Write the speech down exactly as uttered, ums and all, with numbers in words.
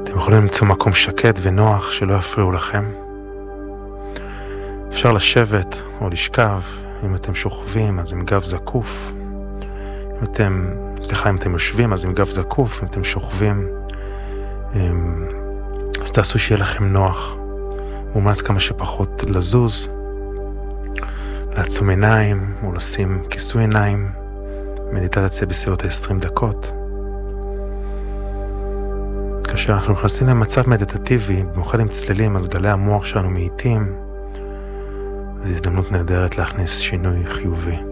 אתם יכולים למצוא מקום שקט ונוח שלא יפריעו לכם. אפשר לשבת או לשכב. אם אתם שוכבים אז עם גב זקוף. אם אתם, סליחה, אם אתם יושבים אז עם גב זקוף. אם אתם שוכבים אז תעשו שיהיה לכם נוח. מומלץ כמה שפחות לזוז, לעצום עיניים או לשים כיסוי עיניים. מדיטציה בסביבות עשרים דקות. כאשר אנחנו נכנסים למצב מדיטטיבי, במיוחד עם צלילים, אז גלי המוח שלנו מאיטים. זו הזדמנות נהדרת להכניס שינוי חיובי.